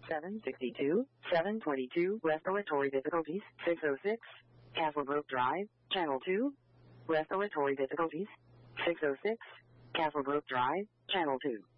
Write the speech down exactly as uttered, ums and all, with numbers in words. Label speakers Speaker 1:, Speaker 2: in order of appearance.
Speaker 1: seven sixty-two, seven twenty-two, respiratory difficulties, six oh six, Castlebrook Drive, Channel two, respiratory difficulties, six oh six, Castlebrook Drive, Channel two.